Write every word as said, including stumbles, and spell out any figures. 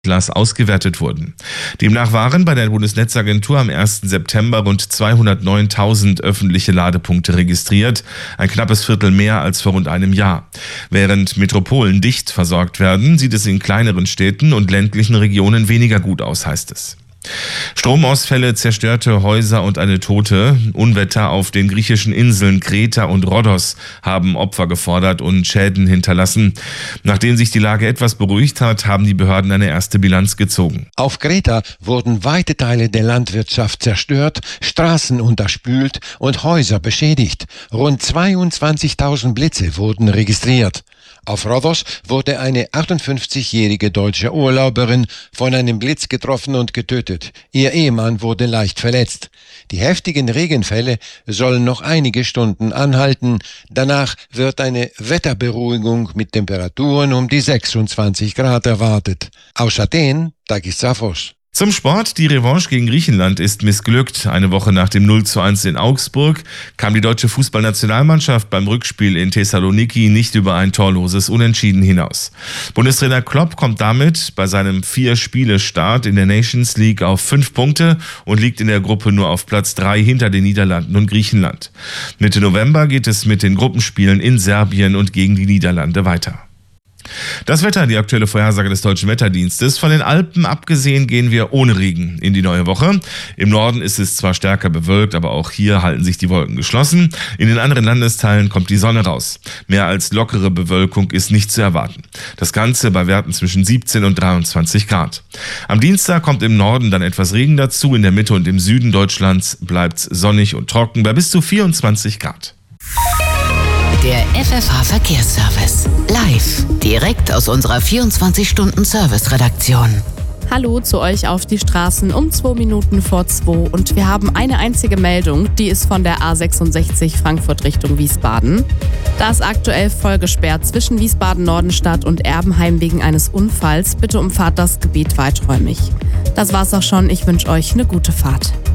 ausgewertet wurden. Demnach waren bei der Bundesnetzagentur am ersten September rund zweihundertneuntausend öffentliche Ladepunkte registriert, ein knappes Viertel mehr als vor rund einem Jahr. Während Metropolen dicht versorgt werden, sieht es in kleineren Städten und ländlichen Regionen weniger gut aus, heißt es. Stromausfälle, zerstörte Häuser und eine Tote. Unwetter auf den griechischen Inseln Kreta und Rhodos haben Opfer gefordert und Schäden hinterlassen. Nachdem sich die Lage etwas beruhigt hat, haben die Behörden eine erste Bilanz gezogen. Auf Kreta wurden weite Teile der Landwirtschaft zerstört, Straßen unterspült und Häuser beschädigt. Rund zweiundzwanzigtausend Blitze wurden registriert. Auf Rhodos wurde eine achtundfünfzigjährige deutsche Urlauberin von einem Blitz getroffen und getötet. Ihr Ehemann wurde leicht verletzt. Die heftigen Regenfälle sollen noch einige Stunden anhalten. Danach wird eine Wetterberuhigung mit Temperaturen um die sechsundzwanzig Grad erwartet. Aus Athen, Takis Safos. Zum Sport. Die Revanche gegen Griechenland ist missglückt. Eine Woche nach dem null zu eins in Augsburg kam die deutsche Fußballnationalmannschaft beim Rückspiel in Thessaloniki nicht über ein torloses Unentschieden hinaus. Bundestrainer Klopp kommt damit bei seinem Vier-Spiele-Start in der Nations League auf fünf Punkte und liegt in der Gruppe nur auf Platz drei hinter den Niederlanden und Griechenland. Mitte November geht es mit den Gruppenspielen in Serbien und gegen die Niederlande weiter. Das Wetter, die aktuelle Vorhersage des Deutschen Wetterdienstes. Von den Alpen abgesehen gehen wir ohne Regen in die neue Woche. Im Norden ist es zwar stärker bewölkt, aber auch hier halten sich die Wolken geschlossen. In den anderen Landesteilen kommt die Sonne raus. Mehr als lockere Bewölkung ist nicht zu erwarten. Das Ganze bei Werten zwischen siebzehn und dreiundzwanzig Grad. Am Dienstag kommt im Norden dann etwas Regen dazu. In der Mitte und im Süden Deutschlands bleibt es sonnig und trocken bei bis zu vierundzwanzig Grad. Der F F H-Verkehrsservice. Live. Direkt aus unserer vierundzwanzig-Stunden-Service-Redaktion. Hallo zu euch auf die Straßen um zwei Minuten vor zwei und wir haben eine einzige Meldung, die ist von der A sechsundsechzig Frankfurt Richtung Wiesbaden. Da ist aktuell voll gesperrt zwischen Wiesbaden-Nordenstadt und Erbenheim wegen eines Unfalls. Bitte umfahrt das Gebiet weiträumig. Das war's auch schon, ich wünsche euch eine gute Fahrt.